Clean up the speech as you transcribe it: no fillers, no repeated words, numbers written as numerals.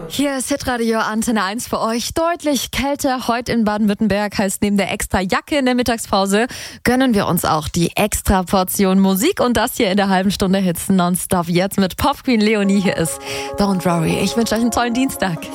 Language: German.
Hier ist Hitradio Antenne 1 für euch. Deutlich kälter heute in Baden-Württemberg heißt neben der extra Jacke in der Mittagspause gönnen wir uns auch die extra Portion Musik und das hier in der halben Stunde Hits nonstop. Jetzt mit Pop Queen Leonie. Hier ist Don't Worry. Ich wünsche euch einen tollen Dienstag.